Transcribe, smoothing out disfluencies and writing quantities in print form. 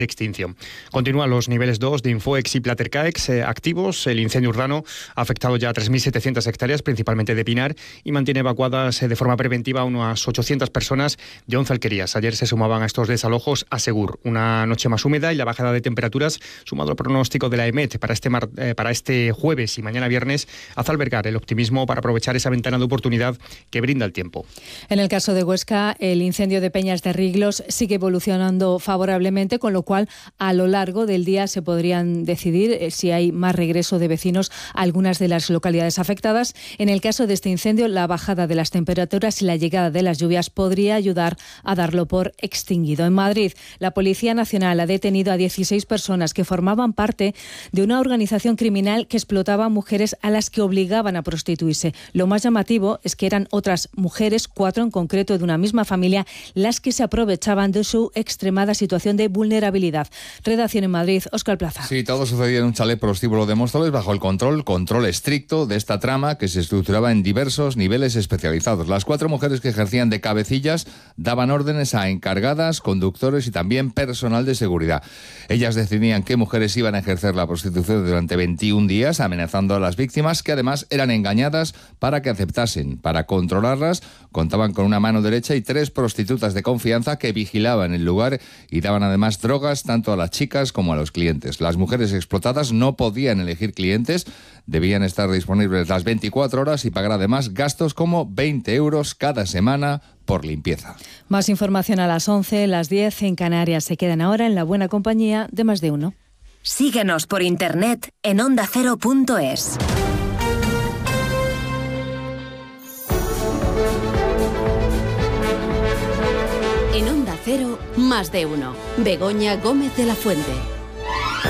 extinción. Continúan los niveles 2 de Infoex y Platercaex activos. El incendio urbano ha afectado ya a 3.700 hectáreas, principalmente de pinar, y mantiene evacuadas de forma preventiva a unas 800 personas de 11 alquerías. Ayer se sumaban a estos desalojos a Segur. Una noche más húmeda y la bajada de temperaturas, sumado al pronóstico de la EMET para este jueves y mañana viernes, hace albergar el optimismo para aprovechar esa ventana de oportunidad que brinda el tiempo. En el caso de Huesca, el incendio de Peñas de Riglos sigue evolucionando favorablemente, con lo cual a lo largo del día se podrían decidir si hay más regreso de vecinos a algunas de las localidades afectadas. En el caso de este incendio, la bajada de las temperaturas y la llegada de las lluvias podría ayudar a darlo por extinguido. En Madrid, la Policía Nacional ha detenido a 16 personas que formaban parte de una organización criminal que explotaba a mujeres a las que obligaban a prostituirse. Lo más llamativo es que eran otras mujeres, 4 en concreto de una misma familia, las que se aprovechaban de su extremada situación de vulnerabilidad. Redacción en Madrid, Óscar Plaza. Sí, todo sucedía en un chalet prostíbulo de Móstoles bajo el control estricto de esta trama que se estructuraba en diversos niveles especializados. Las 4 mujeres que ejercían de cabecillas daban órdenes a encargadas, conductores y también personal de seguridad. Ellas decidían qué mujeres iban a ejercer la prostitución durante 21 días, amenazando a las víctimas, que además eran engañadas para que aceptasen. Para controlarlas, contaban con una mano derecha y 3 prostitutas de confianza que vigilaban el lugar y daban además drogas tanto a las chicas como a los clientes. Las mujeres explotadas no podían elegir clientes, debían estar disponibles las 24 horas y pagar además gastos como 20 euros cada semana por limpieza. Más información a las 11, las 10 en Canarias. Se quedan ahora en la buena compañía de Más de Uno. Síguenos por internet en ondacero.es. En Onda Cero, Más de Uno. Begoña Gómez de la Fuente.